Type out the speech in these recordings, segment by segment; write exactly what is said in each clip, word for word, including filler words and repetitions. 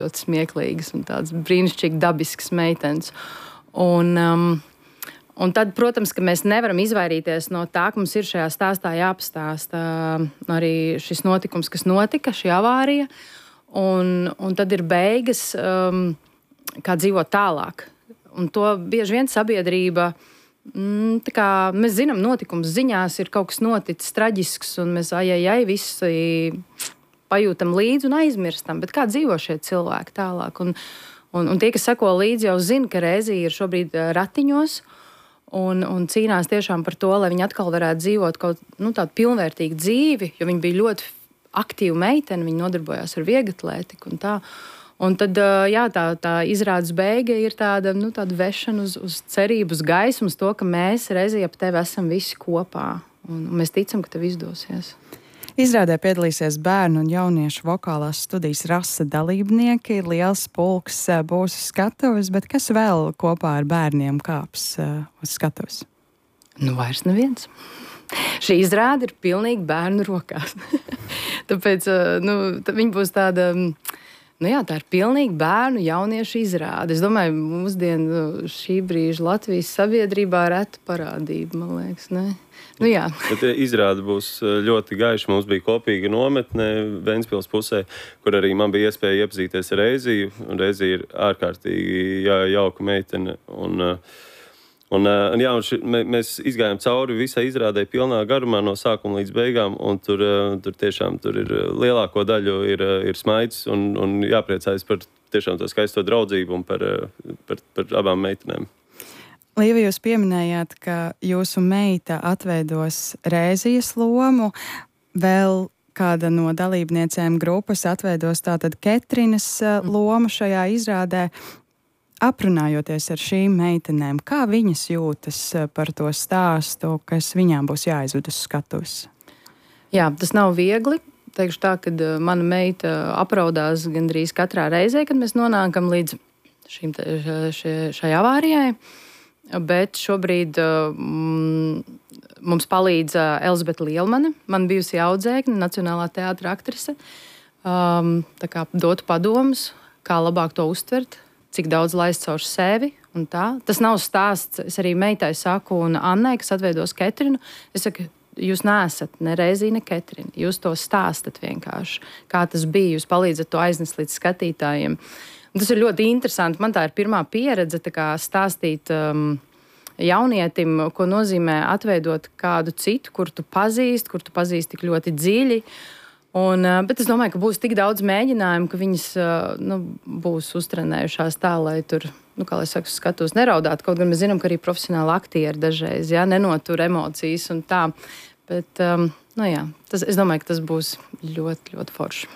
ļoti smieklīgas un tādas brīnišķīgi dabiskas meitenes. Un, um, un tad, protams, ka mēs nevaram izvairīties no tā, ka mums ir šajā stāstā jāpastāsta arī šis notikums, kas notika, šī avārija. Un, un tad ir beigas, um, kā dzīvot tālāk. Un to bieži vien sabiedrība, mm, tā kā mēs zinām, notikums ziņās ir kaut kas noticis traģisks, un mēs ai, ai, ai, visi pajūtam līdzi un aizmirstam. Bet kā dzīvo šie cilvēki tālāk? Un, un, un tie, kas seko līdzi, jau zina, ka Rēzija ir šobrīd ratiņos un, un cīnās tiešām par to, lai viņi atkal varētu dzīvot kaut nu, tādu pilnvērtīgu dzīvi, jo viņi bija ļoti aktīva meitene, viņi nodarbojās ar vieglatlētiku un tā. Un tad jā, tā, tā izrādes beiga ir tāda, nu, tāda vešana uz, uz cerību, uz gaismu, uz to, ka mēs Rēzija ap tevi esam visi kopā. Un, un mēs ticam, ka tev izdosies. Izrādē piedalīsies bērnu un jauniešu vokālās studijas Rasa dalībnieki. Liels pulks būs uz skatuves, bet kas vēl kopā ar bērniem kāps uz skatuves? Nu, vairs neviens. Šī izrāde ir pilnīgi bērnu rokās. Tāpēc nu, tā viņi būs tāda... Nu jā, tā ir pilnīgi bērnu jauniešu izrāde. Es domāju, mūsdienu šī brīža Latvijas sabiedrībā reta parādība, man liekas, ne? Nu jā. Bet izrāde būs ļoti gaiša. Mums bija kopīga nometne Ventspils pusē, kur arī man bija iespēja iepazīties ar Rēziju. Rēzija ir ārkārtīgi jā, jauka meitene. Un, Un, un jā, un ši, mēs izgājām cauri visai izrādē pilnā garumā no sākuma līdz beigām, un tur, tur tiešām tur ir lielāko daļu ir, ir smaids un, un jāpriecājas par tiešām to skaisto draudzību un par, par, par abām meitenēm. Līva, jūs pieminējāt, ka jūsu meita atveidos Rēzijas lomu, vēl kāda no dalībniecēm grupas atveidos tātad Ketrinas lomu šajā izrādē. Aprunājoties ar šīm meitenēm, kā viņas jūtas par to stāstu, kas viņām būs jāizved uz skatuves? Jā, tas nav viegli. Teikšu tā, ka mana meita apraudās gandrīz katrā reizē, kad mēs nonākam līdz šīm, šie, šai avārijai. Bet šobrīd mm, mums palīdz Elzbeta Lielmane, man bijusi audzēkne, Nacionālā teātra aktrise. Um, tā kā dotu padomus, kā labāk to uztvert, cik daudz laist caur sevi un tā. Tas nav stāsts, es arī meitai saku un Annai, kas atveidos Ketrinu, es saku, jūs neesat ne Rēzija, ne Ketrina. Jūs to stāstat vienkārši, kā tas bija. Jūs palīdzat to aiznest līdz skatītājiem. Un tas ir ļoti interesanti. Man tā ir pirmā pieredze tā kā stāstīt um, jaunietim, ko nozīmē atveidot kādu citu, kur tu pazīsti, kur tu pazīsti tik ļoti dziļi. Un, bet es domāju, ka būs tik daudz mēģinājumu, ka viņas nu, būs uztrenējušās tā, lai tur, nu, kā lai saku, skatos neraudāt. Kaut gan mēs zinām, ka arī profesionāli aktieri dažreiz, jā, nenotur emocijas un tā. Bet, um, nu jā, tas, es domāju, ka tas būs ļoti, ļoti forši.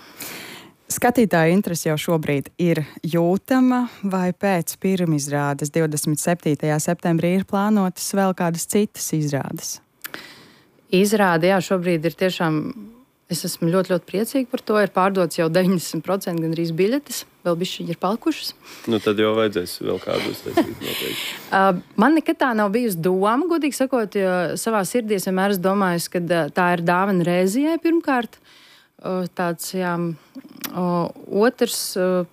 Skatītāju interese jau šobrīd ir jūtama, vai pēc pirmizrādes divdesmit septītajā septembrī ir plānotas vēl kādas citas izrādes? Izrāde, jā, šobrīd ir tiešām... Es esmu ļoti, ļoti priecīga par to. Ir pārdots jau deviņdesmit procenti gandrīz biļetes. Vēl bišķiņi ir palikušas. Nu, tad jau vajadzēs vēl kādu uztaisīt noteikti. uh, man nekad tā nav bijusi doma, godīgi sakot, jo savā sirdī es vienmēr esmu domājusi, ka uh, tā ir dāvana Rēzijai pirmkārt. Uh, tāds, jā, uh, otrs... Uh,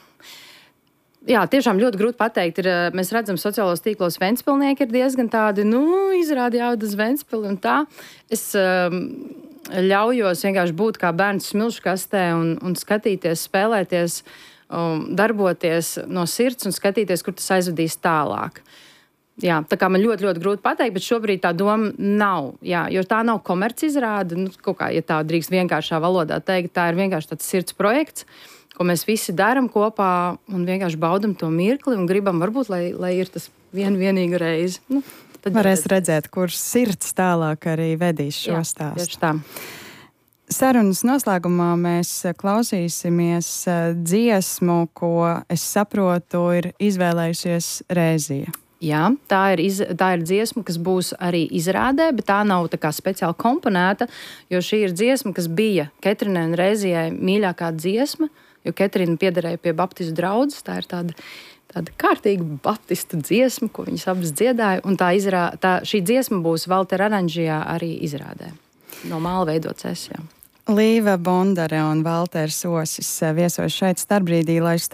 Jā, tiešām ļoti grūti pateikt. Ir, mēs redzam, sociālos tīklos Ventspilnieki ir diezgan tādi, nu, izrādi jaudas Ventspili un tā. Es um, ļaujos vienkārši būt kā bērns smilšu kastē un, un skatīties, spēlēties, um, darboties no sirds un skatīties, kur tas aizvedīs tālāk. Jā, tā kā man ļoti, ļoti grūti pateikt, bet šobrīd tā doma nav. Jā, jo tā nav komerci izrāde, nu, kaut kā, ja tā drīkst vienkāršā valodā teikt, tā ir vienkārši tāds sirds projekts, ko mēs visi darām kopā un vienkārši baudam to mirkli un gribam varbūt, lai, lai ir tas vien vienīga reize. Nu, Varēs redzēt, kur sirds tālāk arī vedīs šo Jā, stāstu. Tieši tā. Sarunas noslēgumā mēs klausīsimies dziesmu, ko es saprotu ir izvēlējusies Rēzija. Jā, tā ir, iz, tā ir dziesma, kas būs arī izrādē, bet tā nav tā kā speciāli komponēta, jo šī ir dziesma, kas bija Ketrinai un Rēzijai mīļākā dziesma, jo Ketrina piederēja pie baptistu draudzes. Tā ir tāda, tāda kārtīga baptistu dziesma, ko viņas abas dziedāja, un tā izrā, tā, šī dziesma būs Valtera Aranžijā arī izrādē. No māla veidots es, jā. Līva Bondare un Valters Osis viesojas šeit starpbrīdī, lai